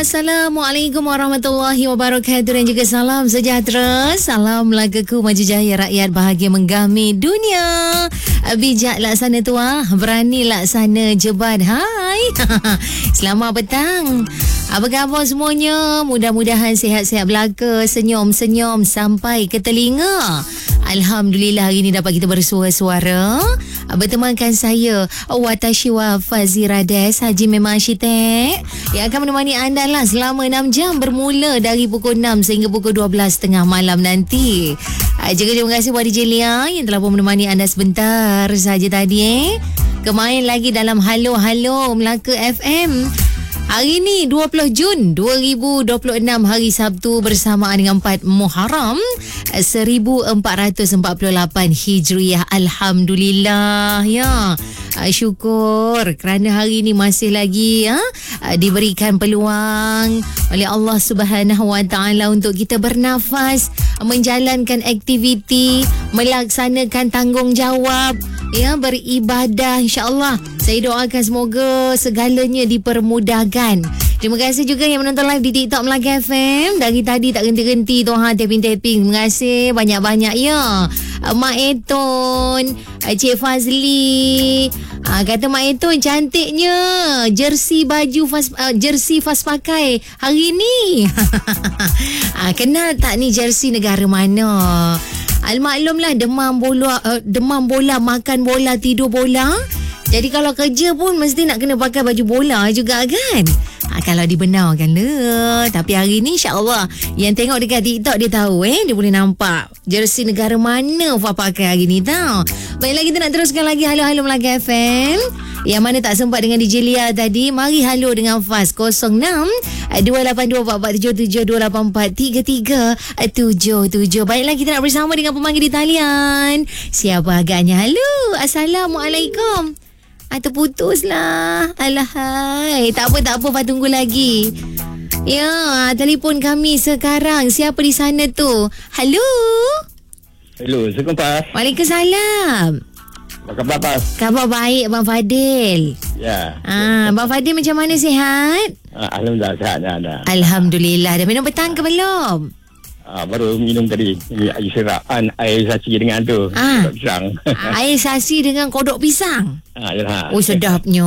Assalamualaikum warahmatullahi wabarakatuh dan juga salam sejahtera. Salam Melagaku Maju Jaya, rakyat bahagia menggami dunia. Bijak laksana tua, berani laksana jebat. Hai. Selamat petang. Apa khabar semuanya? Mudah-mudahan sihat-sihat belaka, senyum-senyum sampai ke telinga. Alhamdulillah hari ini dapat kita bersuara-suara. Bertemankan saya Watashi wa Fazirades Haji Memang Arsitek yang akan menemani anda lah selama 6 jam bermula dari pukul 6 sehingga pukul 12.30 malam nanti. Juga terima kasih buat DJ Lia yang telah pun menemani anda sebentar saja tadi. Kemain lagi dalam Halo Halo Melaka FM. Hari ini 20 Jun 2026 hari Sabtu bersamaan dengan 4 Muharram 1448 Hijriah. Alhamdulillah ya. Syukur kerana hari ini masih lagi diberikan peluang oleh Allah Subhanahu Wa Taala untuk kita bernafas, menjalankan aktiviti, melaksanakan tanggungjawab, ya, beribadah. InsyaAllah saya doakan semoga segalanya dipermudahkan. Terima kasih juga yang menonton live di TikTok Melaka FM. Dari tadi tak henti-henti tu tapping-tapping. Terima kasih banyak-banyak ya. Mak Eton, Cik Fazli. Kata Mak Eton cantiknya jersey baju jersey fast pakai hari ni. Kenal tak ni jersey negara mana? Almaklumlah demam bola, makan bola, tidur bola. Jadi kalau kerja pun mesti nak kena pakai baju bola juga kan? Kalau dibenarkan lah. Tapi hari ni insyaAllah yang tengok dekat TikTok dia tahu dia boleh nampak jersey negara mana Fah pakai hari ni tau. Baiklah, kita nak teruskan lagi Halo-Halo Melaka FM. Yang mana tak sempat dengan DJ Lia tadi, mari halo dengan Faz 06 282 477 284 3377. Baiklah, kita nak bersama dengan pemanggil di talian. Siapa agaknya? Halo, Assalamualaikum. Terputuslah. Alahai. Tak apa, Fah tunggu lagi. Ya, telefon kami sekarang. Siapa di sana tu? Halo. Hello, Assalamualaikum. Waalaikumsalam. Apa khabar, Pas? Khabar baik, Abang Fadil. Ya. Abang Fadil macam mana, sihat? Alhamdulillah, sihat dah. Alhamdulillah. Dah minum petang ke belum? Baru minum tadi. Air serap, air sasi dengan tu. Kodok pisang. Air sasi dengan kodok pisang? Yalah. Oh, sedapnya.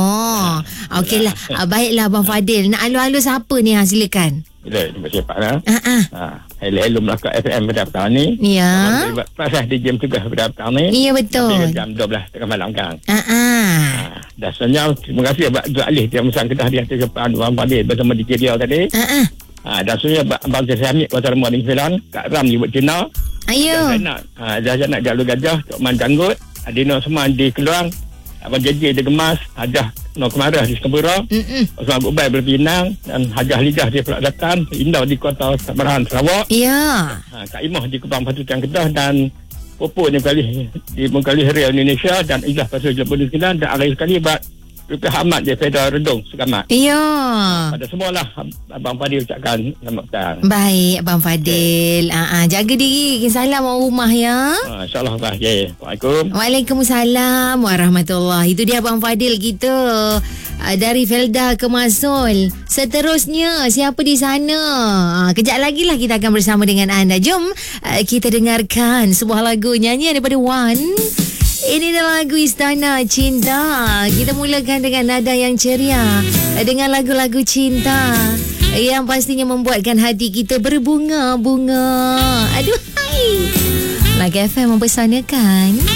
Okeylah. Baiklah, Abang Fadil. Nak halo-halo siapa ni? Silakan. Terima kasih, Pak. Hello Melaka FM pada petang ni. Ya. Pasal di jam tugas pada petang ni. Ya, betul. Jam 12 tengah malam kan. Dasarnya terima kasih Abang Alih yang mesang kita di atas Abang Fadil bersama di Jeria tadi. Dasarnya Abang Syamik pasal Morning Filan Kak Ram ni buat Cina. Ayo. Dah nak Jalur Gajah, Tok Man Janggut, Adino semua di Keluang, Abang JJ di Gemas, Hajah Nur Kemarah di Sekembura, Osman Bubai berpinang, dan Hajah Lidah di Pelak Datan, Indah di Kota Sabarahan Sarawak. Ya. Kak Imah di Kupang Pasukan Kedah, dan Popo di Mengkali Hari Indonesia, dan Izzah Pasal Jepun dan akhir sekali Rupiah Ahmad di Feda Redung Sukamat. Ya. Pada semualah Abang Fadil ucapkan selamat petang. Baik, Abang Fadil. Jaga diri. Salam orang rumah ya. InsyaAllah. Assalamualaikum. Waalaikumsalam warahmatullahi. Itu dia Abang Fadil kita dari Felda ke Masul. Seterusnya siapa di sana? Kejap lagi lah kita akan bersama dengan anda. Jom kita dengarkan sebuah lagu nyanyian daripada Wan. Ini adalah lagu Istana Cinta. Kita mulakan dengan nada yang ceria, dengan lagu-lagu cinta yang pastinya membuatkan hati kita berbunga-bunga. Aduhai. Melaka FM mempersanakan.